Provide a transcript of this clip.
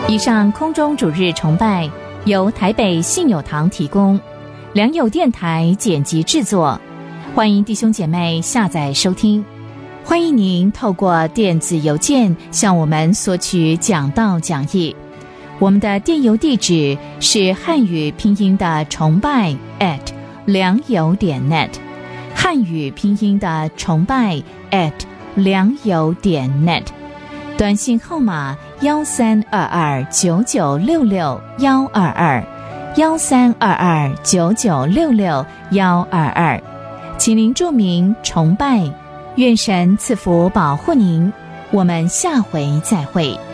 以上空中主日崇拜由台北信友堂提供，良友电台剪辑制作，欢迎弟兄姐妹下载收听。欢迎您透过电子邮件向我们索取讲道讲义。我们的电邮地址是汉语拼音的崇拜良友.net， 汉语拼音的崇拜良友.net， 短信号码1322996612132299661222，请您注明崇拜。愿神赐福保护您，我们下回再会。